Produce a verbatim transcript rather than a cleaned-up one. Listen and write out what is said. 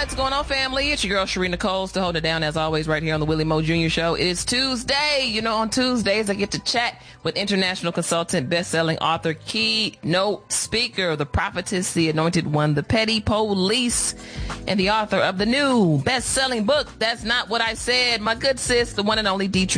What's going on, family? It's your girl, Sheree Nicoles, to hold it down, as always, right here on the Willie Mo Junior Show. It is Tuesday. You know, on Tuesdays, I get to chat with international consultant, best-selling author, keynote speaker, the prophetess, the anointed one, the petty police, and the author of the new best-selling book, That's Not What I Said, my good sis, the one and only Dietrich